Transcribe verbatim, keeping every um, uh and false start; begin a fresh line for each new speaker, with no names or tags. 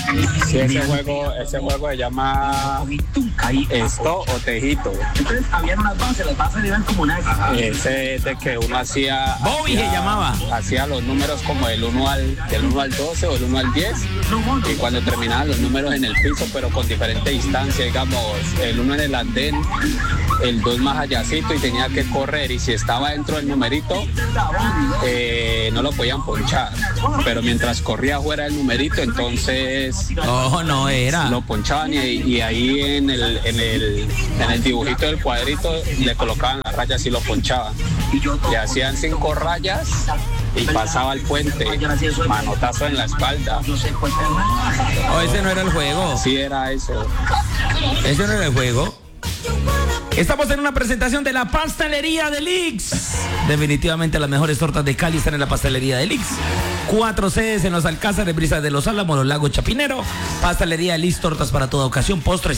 Sí, ese juego, ese juego se llama esto o tejito.
Entonces habían unas bases, las bases eran como una...
Ese de que uno hacía...
Bobby
hacía,
se llamaba.
Hacía los números como del uno al, del uno al doce o del uno al diez. Y cuando terminaban los números en el piso, pero con diferente distancia, digamos, el uno en el andén, el dos más allácito y tenía que correr. Y si estaba dentro del numerito, eh, no lo podían ponchar. Pero mientras corría fuera del numerito, entonces...
No, no era.
Lo ponchaban y, y ahí en el, en, el, en el dibujito del cuadrito le colocaban las rayas y lo ponchaban. Le hacían cinco rayas y pasaba al puente, manotazo en la espalda.
Oh, ese no era el juego.
Sí, era eso.
Ese no era el juego. Estamos en una presentación de la pastelería de Lix. Definitivamente las mejores tortas de Cali están en la pastelería de Lix. Cuatro sedes en los Alcázares, Brisas de los Álamos, Los Lagos, Chapinero. Pastelería de Lix, tortas para toda ocasión, postres